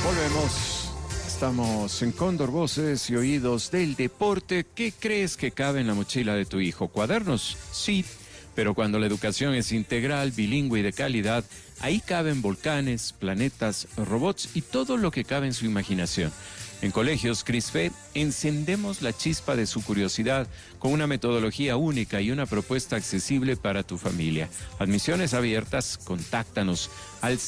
Volvemos. Estamos en Cóndor Voces y Oídos del Deporte. ¿Qué crees que cabe en la mochila de tu hijo? ¿Cuadernos? Sí, pero cuando la educación es integral, bilingüe y de calidad, ahí caben volcanes, planetas, robots y todo lo que cabe en su imaginación. En Colegios CRISFE encendemos la chispa de su curiosidad con una metodología única y una propuesta accesible para tu familia. Admisiones abiertas, contáctanos al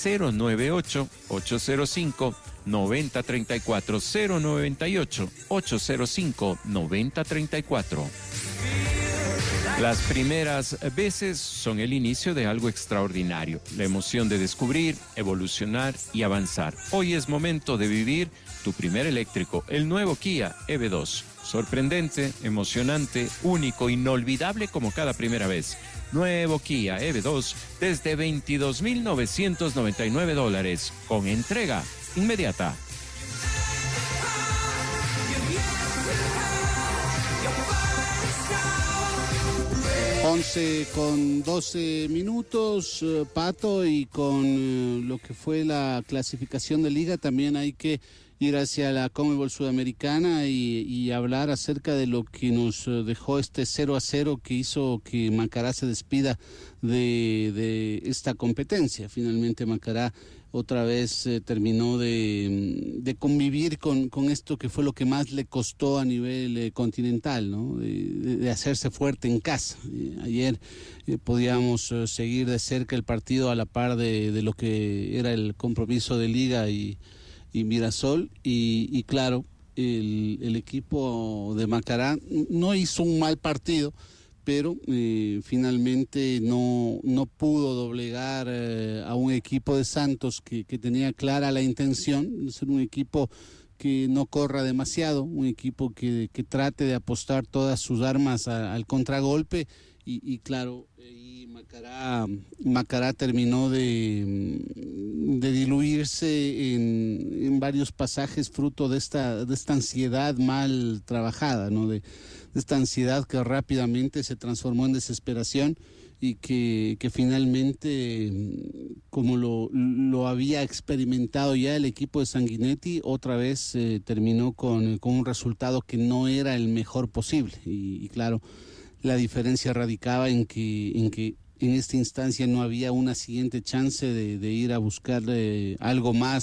098-805-9034, 098-805-9034. Las primeras veces son el inicio de algo extraordinario, la emoción de descubrir, evolucionar y avanzar. Hoy es momento de vivir tu primer eléctrico, el nuevo Kia EV2. Sorprendente, emocionante, único, inolvidable como cada primera vez. Nuevo Kia EV2 desde $22,999 con entrega inmediata. 11:12, Pato, y con lo que fue la clasificación de liga, también hay que ir hacia la Conmebol Sudamericana y hablar acerca de lo que nos dejó este 0-0 que hizo que Macará se despida de esta competencia. Finalmente Macará otra vez terminó de convivir con esto que fue lo que más le costó a nivel continental, ¿no? De hacerse fuerte en casa. Ayer podíamos seguir de cerca el partido a la par de lo que era el compromiso de Liga y Mirasol, y claro, el equipo de Macará no hizo un mal partido, pero finalmente no pudo doblegar a un equipo de Santos que tenía clara la intención de ser un equipo que no corra demasiado, un equipo que trate de apostar todas sus armas al contragolpe, y claro, y Macará terminó de diluirse en varios pasajes fruto de esta ansiedad mal trabajada, ¿no? De esta ansiedad que rápidamente se transformó en desesperación y que finalmente, como lo había experimentado ya el equipo de Sanguinetti, otra vez terminó con un resultado que no era el mejor posible. Y claro, la diferencia radicaba en que en esta instancia no había una siguiente chance de ir a buscar algo más